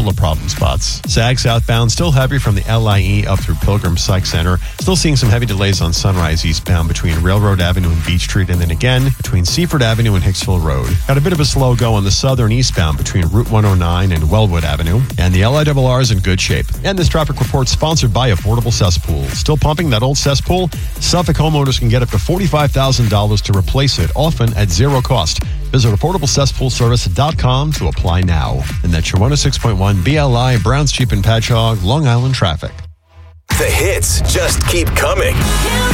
couple of problem spots. Sag southbound still heavy from the LIE up through Pilgrim Psych Center. Still seeing some heavy delays on Sunrise eastbound between Railroad Avenue and Beach Street, and then again between Seaford Avenue and Hicksville Road. Got a bit of a slow go on the southern eastbound between Route 109 and Wellwood Avenue. And the LIRR is in good shape. And this traffic report sponsored by Affordable Cesspool. Still pumping that old cesspool? Suffolk homeowners can get up to $45,000 to replace it, often at zero cost. Visit AffordableCesspoolService.com to apply now. And that's your 106.1 BLI, Browns Jeep and Patchogue, Long Island traffic. The hits just keep coming.